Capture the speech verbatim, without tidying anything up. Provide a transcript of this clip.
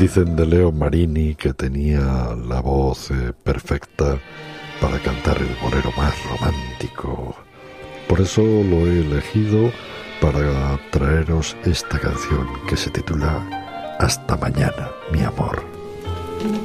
Dicen de Leo Marini que tenía la voz eh, perfecta para cantar el bolero más romántico. Por eso lo he elegido para traeros esta canción que se titula Hasta mañana, mi amor.